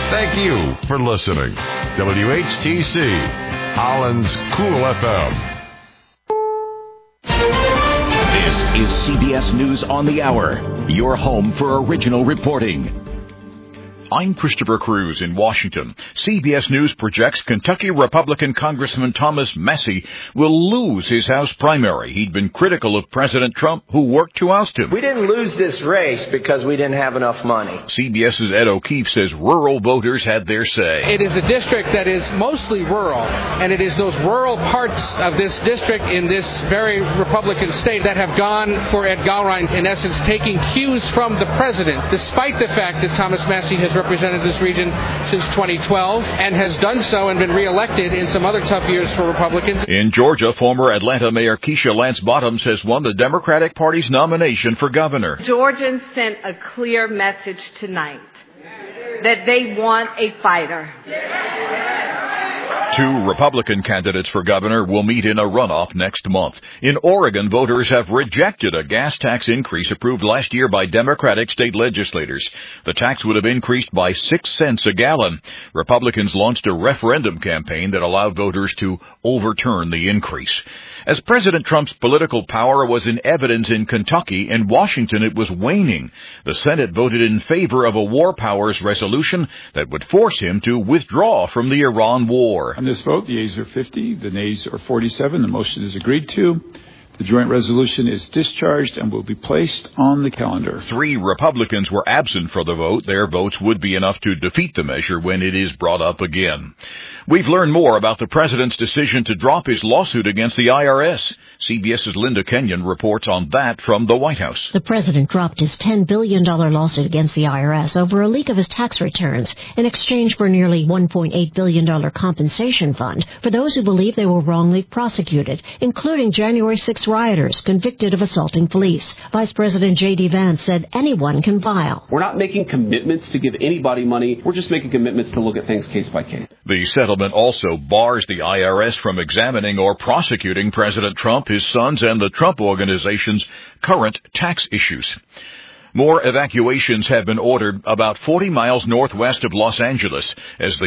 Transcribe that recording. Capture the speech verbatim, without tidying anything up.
Thank you for listening. W H T C, Holland's Cool F M. This is C B S News on the Hour, your home for original reporting. I'm Christopher Cruz in Washington. C B S News projects Kentucky Republican Congressman Thomas Massie will lose his House primary. He'd been critical of President Trump, who worked to oust him. We didn't lose this race because we didn't have enough money. CBS's Ed O'Keefe says rural voters had their say. It is a district that is mostly rural, and it is those rural parts of this district in this very Republican state that have gone for Ed Gallrein, in essence, taking cues from the president, despite the fact that Thomas Massie has represented this region since twenty twelve and has done so and been reelected in some other tough years for Republicans. In Georgia, former Atlanta Mayor Keisha Lance Bottoms has won the Democratic Party's nomination for governor. Georgians sent a clear message tonight that they want a fighter. Two Republican candidates for governor will meet in a runoff next month. In Oregon, voters have rejected a gas tax increase approved last year by Democratic state legislators. The tax would have increased by six cents a gallon. Republicans launched a referendum campaign that allowed voters to overturn the increase. As President Trump's political power was in evidence in Kentucky, in Washington it was waning. The Senate voted in favor of a war powers resolution that would force him to withdraw from the Iran war. On this vote, the yeas are fifty, the nays are forty-seven. The motion is agreed to. The joint resolution is discharged and will be placed on the calendar. Three Republicans were absent for the vote. Their votes would be enough to defeat the measure when it is brought up again. We've learned more about the president's decision to drop his lawsuit against the I R S. CBS's Linda Kenyon reports on that from the White House. The president dropped his ten billion dollars lawsuit against the I R S over a leak of his tax returns in exchange for nearly one point eight billion dollars compensation fund for those who believe they were wrongly prosecuted, including January sixth rioters convicted of assaulting police. Vice President J D. Vance said anyone can file. We're not making commitments to give anybody money. We're just making commitments to look at things case by case. The settlement also bars the I R S from examining or prosecuting President Trump, his sons, and the Trump Organization's current tax issues. More evacuations have been ordered about forty miles northwest of Los Angeles as the